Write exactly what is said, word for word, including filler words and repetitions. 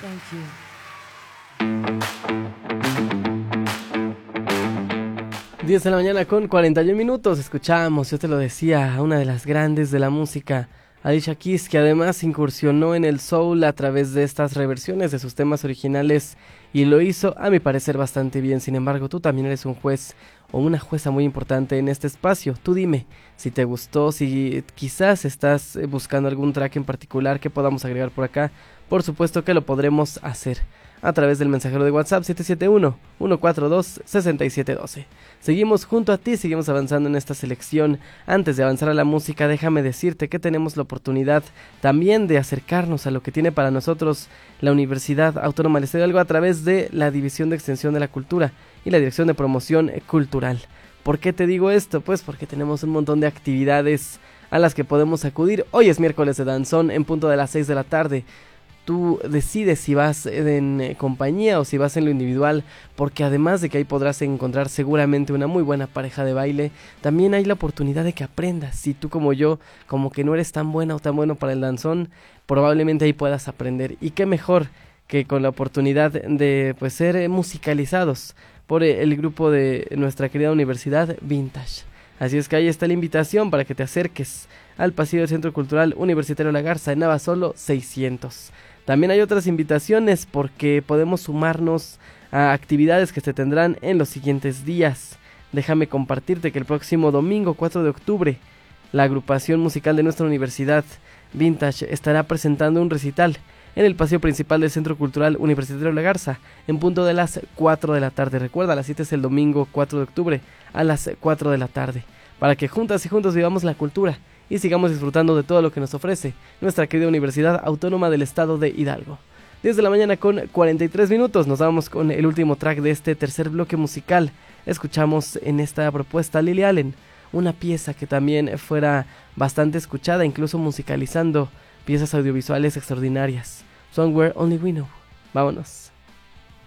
Thank you. diez de la mañana con cuarenta y un minutos. Escuchamos, yo te lo decía, a una de las grandes de la música, Alicia Keys, que además incursionó en el soul a través de estas reversiones de sus temas originales y lo hizo, a mi parecer, bastante bien. Sin embargo, tú también eres un juez o una jueza muy importante en este espacio. Tú dime si te gustó, si quizás estás buscando algún track en particular que podamos agregar por acá. Por supuesto que lo podremos hacer a través del mensajero de WhatsApp siete siete uno, uno cuatro dos, seis siete uno dos. Seguimos junto a ti, seguimos avanzando en esta selección. Antes de avanzar a la música, déjame decirte que tenemos la oportunidad también de acercarnos a lo que tiene para nosotros la Universidad Autónoma del Estado de Hidalgo a través de la División de Extensión de la Cultura y la Dirección de Promoción Cultural. ¿Por qué te digo esto? Pues porque tenemos un montón de actividades a las que podemos acudir. Hoy es miércoles de danzón en punto de las seis de la tarde. Tú decides si vas en compañía o si vas en lo individual, porque además de que ahí podrás encontrar seguramente una muy buena pareja de baile, también hay la oportunidad de que aprendas. Si tú como yo, como que no eres tan buena o tan bueno para el danzón, probablemente ahí puedas aprender. Y qué mejor que con la oportunidad de pues ser musicalizados por el grupo de nuestra querida Universidad Vintage. Así es que ahí está la invitación para que te acerques al pasillo del Centro Cultural Universitario La Garza en Navasolo seiscientos. También hay otras invitaciones porque podemos sumarnos a actividades que se tendrán en los siguientes días. Déjame compartirte que el próximo domingo cuatro de octubre la agrupación musical de nuestra universidad Vintage estará presentando un recital en el pasillo principal del Centro Cultural Universitario La Garza en punto de las cuatro de la tarde. Recuerda, la cita es el domingo cuatro de octubre a las cuatro de la tarde, para que juntas y juntos vivamos la cultura y sigamos disfrutando de todo lo que nos ofrece nuestra querida Universidad Autónoma del Estado de Hidalgo. diez de la mañana con cuarenta y tres minutos, nos vamos con el último track de este tercer bloque musical. Escuchamos en esta propuesta Lily Allen, una pieza que también fuera bastante escuchada, incluso musicalizando piezas audiovisuales extraordinarias. Somewhere Only We Know. Vámonos.